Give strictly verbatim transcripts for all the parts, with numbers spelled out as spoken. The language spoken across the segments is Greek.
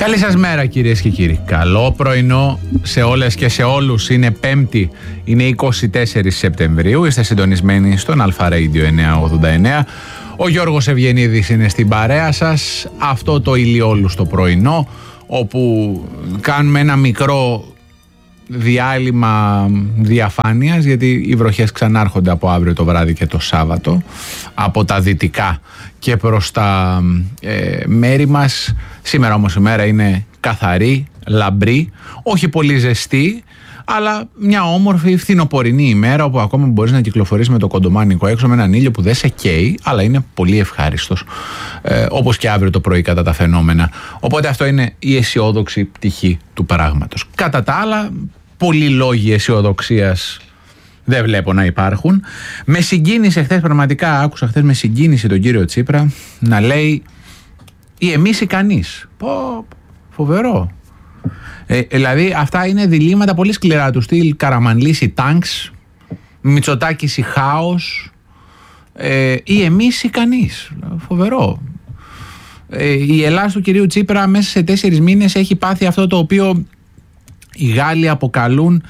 Καλή σας μέρα κυρίες και κύριοι. Καλό πρωινό σε όλες και σε όλους. Είναι Πέμπτη, είναι είκοσι τέσσερις Σεπτεμβρίου. Είστε συντονισμένοι στον Αλφα Radio εννιακόσια ογδόντα εννέα. Ο Γιώργος Ευγενίδης είναι στην παρέα σας. Αυτό το ηλιόλουστο πρωινό, όπου κάνουμε ένα μικρό διάλειμμα διαφάνειας, γιατί οι βροχές ξανάρχονται από αύριο το βράδυ και το Σάββατο από τα δυτικά και προς τα ε, μέρη μας. Σήμερα όμως η μέρα είναι καθαρή, λαμπρή, όχι πολύ ζεστή, αλλά μια όμορφη φθινοπορεινή ημέρα, όπου ακόμα μπορείς να κυκλοφορείς με το κοντομάνικο έξω με έναν ήλιο που δεν σε καίει, αλλά είναι πολύ ευχάριστος, ε, όπως και αύριο το πρωί κατά τα φαινόμενα. Οπότε αυτό είναι η αισιόδοξη πτυχή του πράγματος. Κατά τα άλλα, πολλοί λόγοι αισιοδοξίας δεν βλέπω να υπάρχουν. Με συγκίνησε χθες, πραγματικά άκουσα χθες με συγκίνηση τον κύριο Τσίπρα να λέει ή εμείς ή κανείς. Πω, φοβερό. Ε, δηλαδή αυτά είναι διλήμματα πολύ σκληρά του στυλ Καραμανλής ή Τάγκς, Μητσοτάκης ή Χάος, ε, ή εμείς ή κανείς. Φοβερό. Ε, η Ελλάδα του κυρίου Τσίπρα μέσα σε τέσσερις μήνες έχει πάθει αυτό το οποίο οι Γάλλοι αποκαλούν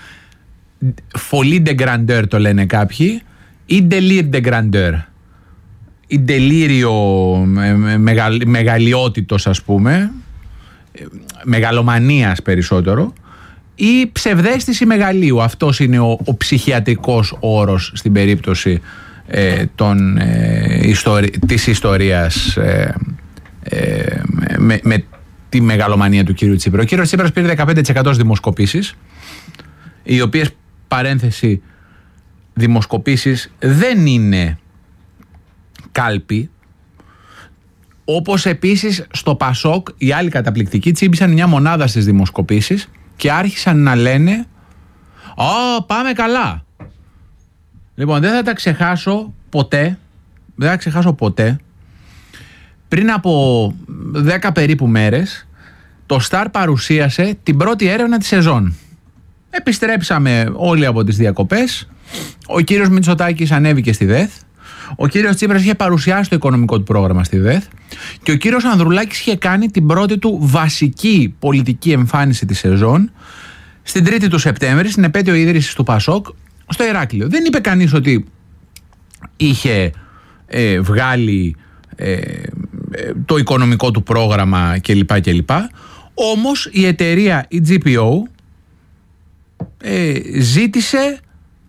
folie de grandeur, το λένε κάποιοι, ή délire de grandeur, ή delírio μεγαλ, μεγαλειότητος, ας πούμε, μεγαλομανίας περισσότερο, ή ψευδαίσθηση μεγαλείου. Αυτός είναι ο, ο ψυχιατρικός όρος στην περίπτωση ε, των, ε, ιστορι, της ιστορίας ε, ε, με, με τη μεγαλομανία του κύριου Τσίπρα. Ο κύριος Τσίπρας πήρε δεκαπέντε τοις εκατό δημοσκοπήσεις, οι οποίες, παρένθεση, δημοσκοπήσεις δεν είναι κάλπη. Όπως επίσης στο Πασόκ οι άλλοι καταπληκτικοί τσίμπησαν μια μονάδα στις δημοσκοπήσεις και άρχισαν να λένε «Ω, πάμε καλά». Λοιπόν, δεν θα τα ξεχάσω ποτέ, δεν θα ξεχάσω ποτέ, πριν από δέκα περίπου μέρες, το Σταρ παρουσίασε την πρώτη έρευνα της σεζόν. Επιστρέψαμε όλοι από τις διακοπές, ο κύριος Μητσοτάκης ανέβηκε στη ΔΕΘ, ο κύριος Τσίπρας είχε παρουσιάσει το οικονομικό του πρόγραμμα στη ΔΕΘ και ο κύριος Ανδρουλάκης είχε κάνει την πρώτη του βασική πολιτική εμφάνιση της σεζόν στην τρίτη του Σεπτέμβρη, στην επέτειο ίδρυσης του Πασόκ, στο Ηράκλειο. Δεν είπε κανείς ότι είχε ε, βγάλει ε, ε, το οικονομικό του πρόγραμμα κλπ. κλπ. Όμως η εταιρεία, η τζι πι ο, ε, ζήτησε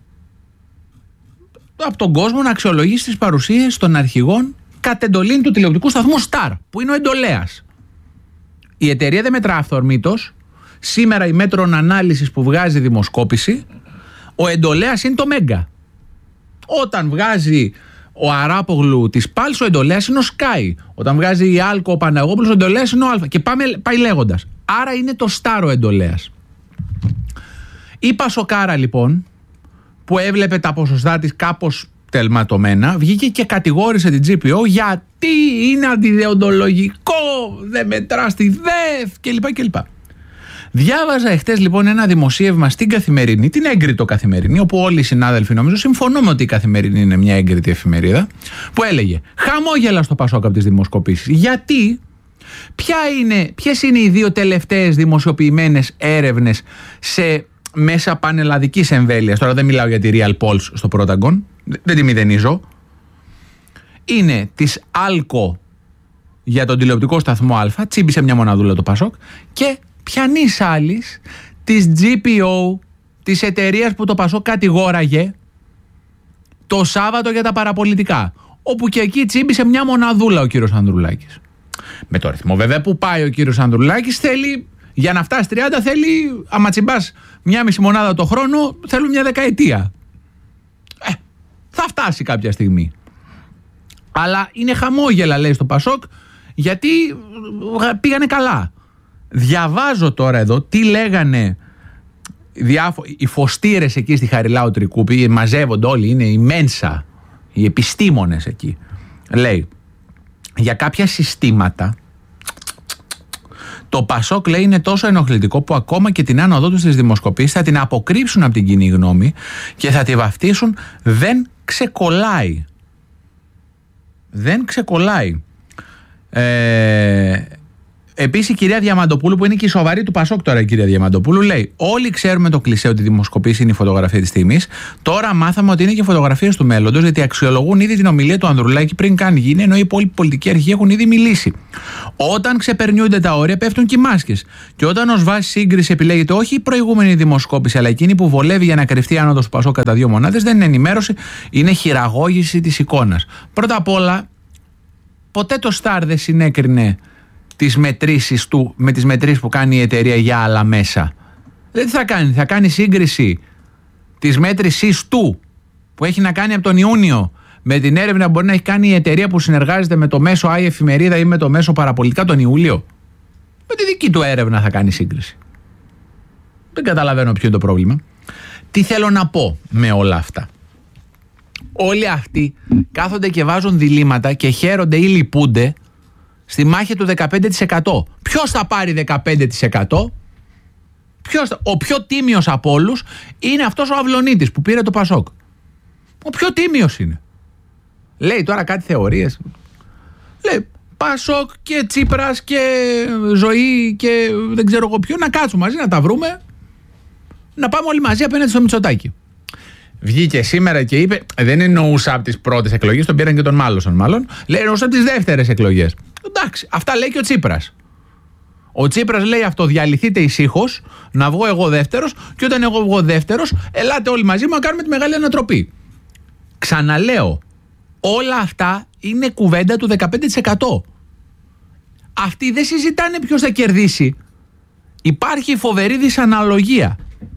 από τον κόσμο να αξιολογήσει τις παρουσίες των αρχηγών κατ' εντολή του τηλεοπτικού σταθμού Σταρ, που είναι ο εντολέας. Η εταιρεία δεν μετρά αυθορμήτως. Σήμερα η μέτρων ανάλυσης που βγάζει δημοσκόπηση, ο εντολέας είναι το Μέγκα. Όταν βγάζει ο Αράπογλου της Πάλς, ο εντολέας είναι ο Σκάι. Όταν βγάζει η Άλκο ο Παναγόπουλος, ο εντολέας είναι ο Αλφα. Και πάμε, πάει λέγοντας. Άρα είναι το Σταρ ο εντολέας. Η Πασοκάρα λοιπόν, που έβλεπε τα ποσοστά της κάπως τελματωμένα, βγήκε και κατηγόρησε την τζι πι ο γιατί είναι αντιδεοντολογικό, δεν μετρά στη ΔΕΘ κλπ. κλπ. Διάβαζα εχθές λοιπόν ένα δημοσίευμα στην Καθημερινή, την έγκριτο Καθημερινή, όπου όλοι οι συνάδελφοι νομίζω συμφωνούμε ότι η Καθημερινή είναι μια έγκριτη εφημερίδα, που έλεγε χαμόγελα στο Πασόκ από τις δημοσκοπήσεις. Γιατί, ποια είναι, ποιες είναι οι δύο τελευταίες δημοσιοποιημένες έρευνες σε μέσα πανελλαδικής εμβέλειας, τώρα δεν μιλάω για τη Real Pulse στο Protagon, δεν τη μηδενίζω, είναι της Άλκο για τον τηλεοπτικό σταθμό Α, τσίμπησε μια μοναδούλα το Πασόκ, και πιανής άλλης της τζι πι ο, της εταιρείας που το Πασόκ κατηγόραγε το Σάββατο για τα παραπολιτικά, όπου και εκεί τσίμπησε μια μοναδούλα ο κύριος Ανδρουλάκης. Με το ρυθμό βέβαια που πάει ο κύριος Ανδρουλάκης, θέλει, για να φτάσει τριάντα, θέλει, άμα τσιμπάς μια μισή μονάδα το χρόνο, θέλουν μια δεκαετία. Ε, θα φτάσει κάποια στιγμή. Αλλά είναι χαμόγελα, λέει, στο Πασόκ, γιατί πήγανε καλά. Διαβάζω τώρα εδώ τι λέγανε διάφο- οι φωστήρες εκεί στη Χαριλάου Τρικούπη, μαζεύονται όλοι, είναι η Μένσα, οι επιστήμονες εκεί. Λέει, για κάποια συστήματα το Πασόκ, λέει, είναι τόσο ενοχλητικό που ακόμα και την άνοδό του στις δημοσκοπήσεις θα την αποκρύψουν από την κοινή γνώμη και θα τη βαφτίσουν «δεν ξεκολλάει». Δεν ξεκολλάει. Ε, Επίσης η κυρία Διαμαντοπούλου, που είναι και η σοβαρή του Πασόκ τώρα, η κυρία Διαμαντοπούλου, λέει: όλοι ξέρουμε το κλισέ ότι η δημοσκοπήση είναι η φωτογραφία της στιγμής. Τώρα μάθαμε ότι είναι και φωτογραφίες του μέλλοντος, γιατί αξιολογούν ήδη την ομιλία του Ανδρουλάκη πριν καν γίνει, ενώ οι υπόλοιποι πολιτικοί αρχηγοί έχουν ήδη μιλήσει. Όταν ξεπερνιούνται τα όρια, πέφτουν και οι μάσκες. Και όταν ως βάση σύγκριση επιλέγεται όχι η προηγούμενη δημοσκόπηση, αλλά εκείνη που βολεύει για να κρυφτεί άνοδος του Πασόκ κατά δύο μονάδες, δεν είναι ενημέρωση, είναι χειραγώγηση της εικόνας. Πρώτα απ' όλα, ποτέ το Σταρ δεν συνέκρινε τις μετρήσεις του με τις μετρήσεις που κάνει η εταιρεία για άλλα μέσα. Δεν τι θα κάνει, θα κάνει σύγκριση της μέτρησης του που έχει να κάνει από τον Ιούνιο με την έρευνα που μπορεί να έχει κάνει η εταιρεία που συνεργάζεται με το μέσο Άι Εφημερίδα ή με το μέσο Παραπολιτικά τον Ιούλιο. Με τη δική του έρευνα θα κάνει σύγκριση. Δεν καταλαβαίνω ποιο είναι το πρόβλημα. Τι θέλω να πω με όλα αυτά? Όλοι αυτοί κάθονται και βάζουν διλήμματα και χαίρονται ή λυπούνται στη μάχη του δεκαπέντε τοις εκατό. Ποιος θα πάρει δεκαπέντε τοις εκατό? Ποιος, ο πιο τίμιος από όλους είναι αυτός ο Αυλωνίτης που πήρε το Πασόκ. Ο πιο τίμιος είναι. Λέει τώρα κάτι θεωρίες. Λέει Πασόκ και Τσίπρας και Ζωή και δεν ξέρω εγώ ποιο, να κάτσουμε μαζί να τα βρούμε, να πάμε όλοι μαζί απέναντι στο Μητσοτάκη. Βγήκε σήμερα και είπε, δεν εννοούσα από τις πρώτες εκλογές, τον πήραν και τον Μάλωσον μάλλον, λέει εννοούσα από τις δεύτερες εκλογές. Εντάξει, αυτά λέει και ο Τσίπρας. Ο Τσίπρας λέει αυτό, διαλυθείτε ησύχως, να βγω εγώ δεύτερος, και όταν εγώ βγω δεύτερος, ελάτε όλοι μαζί μου να κάνουμε τη μεγάλη ανατροπή. Ξαναλέω, όλα αυτά είναι κουβέντα του δεκαπέντε τοις εκατό. Αυτοί δεν συζητάνε ποιος θα κερδίσει. Υπάρχει φοβερή δυσαναλογία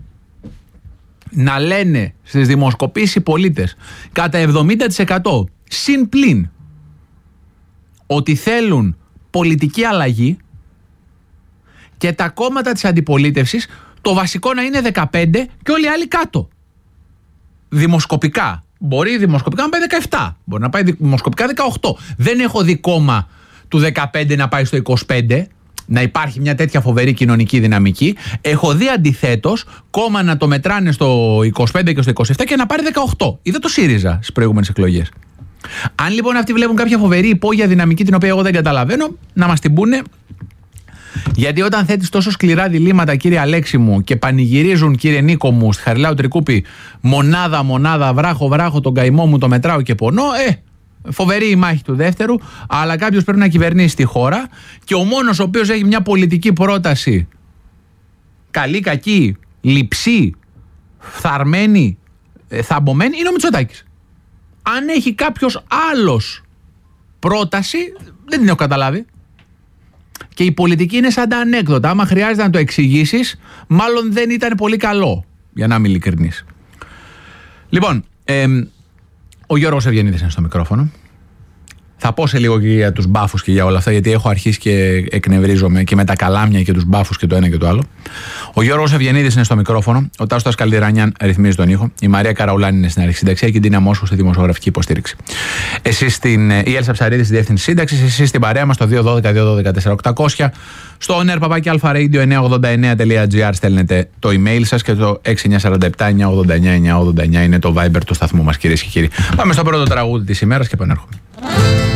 να λένε στις δημοσκοπήσεις οι πολίτες κατά εβδομήντα τοις εκατό συν πλην ότι θέλουν πολιτική αλλαγή, και τα κόμματα της αντιπολίτευσης το βασικό να είναι δεκαπέντε και όλοι οι άλλοι κάτω. Δημοσκοπικά. Μπορεί δημοσκοπικά να πάει δεκαεπτά, μπορεί να πάει δημοσκοπικά δεκαοκτώ. Δεν έχω δει κόμμα του δεκαπέντε να πάει στο είκοσι πέντε, να υπάρχει μια τέτοια φοβερή κοινωνική δυναμική. Έχω δει αντιθέτως κόμμα να το μετράνε στο είκοσι πέντε και στο είκοσι επτά και να πάρει δεκαοκτώ. Είδα το ΣΥΡΙΖΑ στις προηγούμενες εκλογές. Αν λοιπόν αυτοί βλέπουν κάποια φοβερή υπόγεια δυναμική την οποία εγώ δεν καταλαβαίνω, να μας την πούνε. Γιατί όταν θέτεις τόσο σκληρά διλήμματα, κύριε Αλέξη μου, και πανηγυρίζουν, κύριε Νίκο μου, στη Χαριλάου Τρικούπη, μονάδα, μονάδα, βράχο, βράχο, τον καημό μου το μετράω και πονώ, ε, φοβερή η μάχη του δεύτερου, αλλά κάποιος πρέπει να κυβερνήσει τη χώρα, και ο μόνος ο οποίος έχει μια πολιτική πρόταση καλή, κακή, λειψή, φθαρμένη, θαμπομένη, είναι ο Μητσοτάκης. Αν έχει κάποιος άλλος πρόταση, δεν την έχω καταλάβει. Και η πολιτική είναι σαν τα ανέκδοτα. Άμα χρειάζεται να το εξηγήσεις, μάλλον δεν ήταν πολύ καλό, για να είμαι ειλικρινής. Λοιπόν, ε, ο Γιώργος Ευγενίδης είναι στο μικρόφωνο. Θα πω σε λίγο και για τους μπάφους και για όλα αυτά, γιατί έχω αρχίσει και εκνευρίζομαι και με τα καλάμια και τους μπάφους και το ένα και το άλλο. Ο Γιώργος Ευγενίδης είναι στο μικρόφωνο. Ο Τάσος Καλντιρανιάν ρυθμίζει τον ήχο. Η Μαρία Καραουλάνη είναι στην αρχισυνταξία και η Ντίνα Μόσχου στη δημοσιογραφική υποστήριξη. Εσείς στην, η Έλσα Ψαρίδη στη διεύθυνση σύνταξης. Εσείς στην παρέα μας στο δύο ένα δύο δύο ένα τέσσερα οκτώ μηδέν μηδέν. Στο ονέρ παπάκι αλφα-radio εννιακόσια ογδόντα εννέα τελεία τζι άρ στέλνετε το email σας, και το έξι εννιά τέσσερα επτά εννιακόσια ογδόντα εννέα εννιακόσια ογδόντα εννέα είναι το Viber του σταθμού μας, κυρίες και κύριοι. Πάμε στο πρώτο τραγούδι της ημέρας και επανέρχομαι.